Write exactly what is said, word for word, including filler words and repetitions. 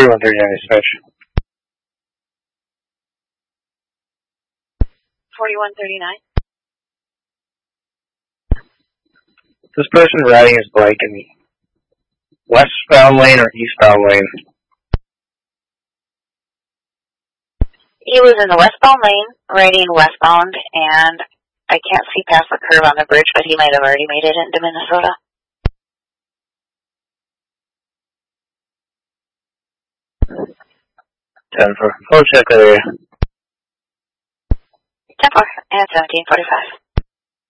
forty-one thirty-nine dispatch. forty-one thirty-nine. This person riding his bike in the westbound lane or eastbound lane? He was in the westbound lane, riding westbound, and I can't see past the curve on the bridge, but he might have already made it into Minnesota. ten four. I'll check that area. ten four, and seventeen forty-five.